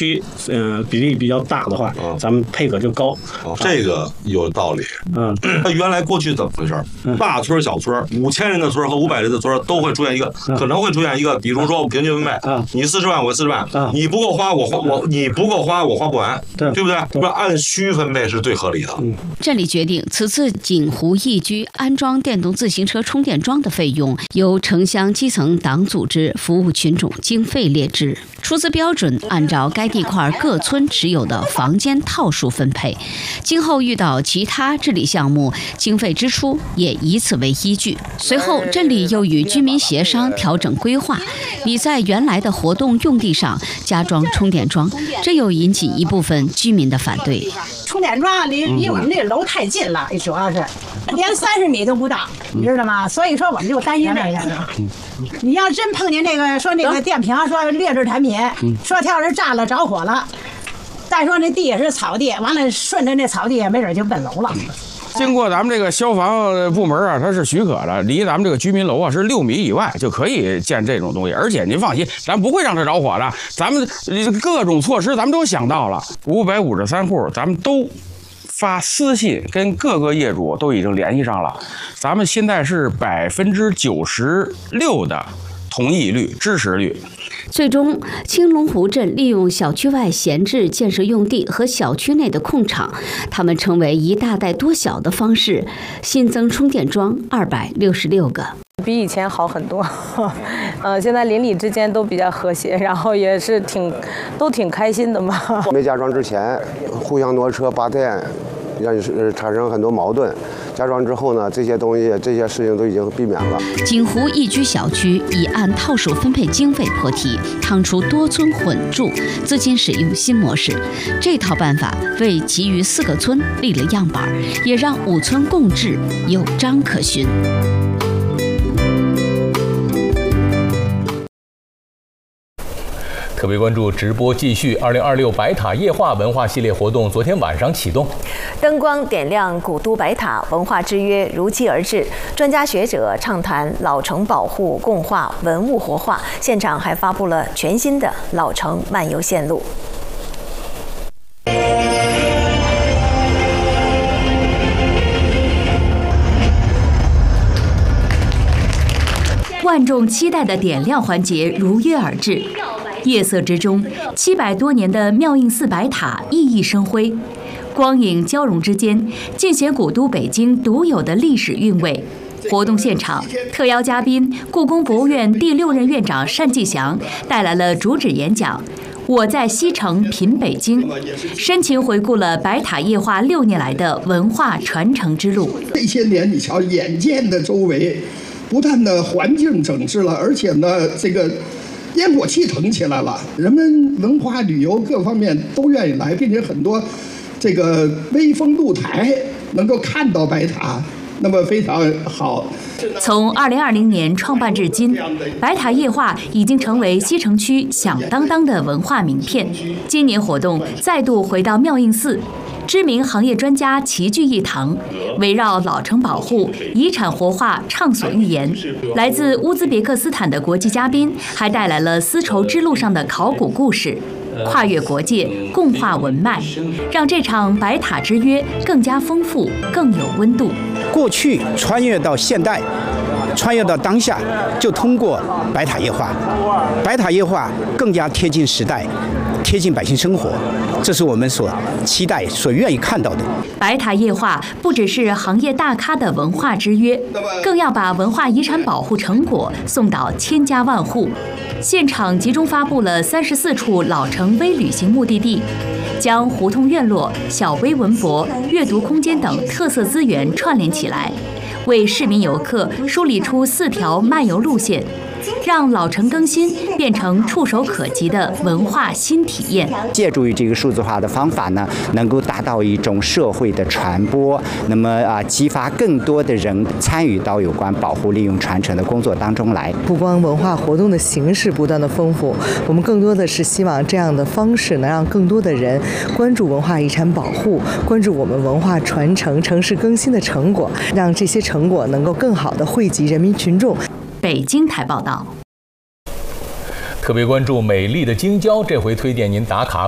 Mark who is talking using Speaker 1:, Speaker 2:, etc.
Speaker 1: 区比例比较大的话，咱们配额就高。
Speaker 2: 这个有道理。那原来过去怎么回事？大村小村，5000人的村和500人的村都会出现一个，可能会出现一个，比如说平均分配，你40万，我40万，你不够花，你不够花，我花不完，对不对？不按需分配是最合理的。
Speaker 3: 镇里决定，此次锦湖易居安装电动自行车充电桩的费用由城乡基层党组织服务群众经费列支，出资标准按照该地块各村持有的房间套数分配。今后遇到其他治理项目，经费支出也以此为依据。随后，镇里又与居民协商调整规划，拟在原来的活动用地上加装充电桩，这又引起一部分居民的反对。
Speaker 4: 充电桩离我们这楼太近了，主要是连30米都不到，你知道吗？所以说我们就担心这个。你要真碰见这个说那个电瓶说劣质产品，说它要是炸了着火了，再说那地也是草地，完了顺着那草地没准就奔楼了。
Speaker 5: 经过咱们这个消防部门啊，它是许可的，离咱们这个居民楼啊是6米以外就可以建这种东西。而且您放心，咱不会让它着火的，咱们各种措施咱们都想到了。553户，咱们都发私信跟各个业主都已经联系上了，咱们现在是96%的同意率、支持率。
Speaker 3: 最终，青龙湖镇利用小区外闲置建设用地和小区内的空场，他们称为一大带多小的方式，新增充电桩266个，
Speaker 6: 比以前好很多。现在邻里之间都比较和谐，然后也是都挺开心的嘛。
Speaker 7: 没加装之前，互相挪车拔电，让产生很多矛盾。加装之后呢，这些东西、这些事情都已经避免了。
Speaker 3: 锦湖易居小区已按套数分配经费破题，趟出多村混住、资金使用新模式。这套办法为其余4个村立了样板，也让5村共治有章可循。
Speaker 8: 特别关注直播继续，2026白塔夜话文化系列活动昨天晚上启动，
Speaker 9: 灯光点亮古都白塔，文化之约如期而至。专家学者畅谈老城保护、共化、文物活化，现场还发布了全新的老城漫游线路。
Speaker 10: 万众期待的点亮环节如约而至，夜色之中，700多年的妙应寺白塔熠熠生辉，光影交融之间，尽显古都北京独有的历史韵味。活动现场，特邀嘉宾故宫博物院第6任院长单霁翔带来了主旨演讲。我在西城品北京，深情回顾了白塔夜话6年来的文化传承之路。
Speaker 11: 这些年，你瞧眼见的周围。不但的环境整治了，而且呢，这个烟火气腾起来了，人们文化旅游各方面都愿意来，并且很多这个微风露台能够看到白塔，那么非常好。
Speaker 10: 从2020年创办至今，白塔夜话已经成为西城区响当当的文化名片。今年活动再度回到妙应寺。知名行业专家齐聚一堂，围绕老城保护、遗产活化畅所欲言。来自乌兹别克斯坦的国际嘉宾还带来了丝绸之路上的考古故事，跨越国界，共化文脉，让这场白塔之约更加丰富，更有温度。
Speaker 12: 过去穿越到现代，穿越到当下，就通过白塔夜话。白塔夜话更加贴近时代，贴近百姓生活。这是我们所期待、所愿意看到的。
Speaker 10: 白塔夜话不只是行业大咖的文化之约，更要把文化遗产保护成果送到千家万户。现场集中发布了34处老城微旅行目的地，将胡同院落、小微文博、阅读空间等特色资源串联起来，为市民游客梳理出4条漫游路线。让老城更新变成触手可及的文化新体验。
Speaker 12: 借助于这个数字化的方法呢，能够达到一种社会的传播，那么激发更多的人参与到有关保护、利用、传承的工作当中来。
Speaker 13: 不光文化活动的形式不断的丰富，我们更多的是希望这样的方式能让更多的人关注文化遗产保护，关注我们文化传承、城市更新的成果，让这些成果能够更好地惠及人民群众。
Speaker 10: 北京台报道。
Speaker 8: 特别关注美丽的京郊，这回推荐您打卡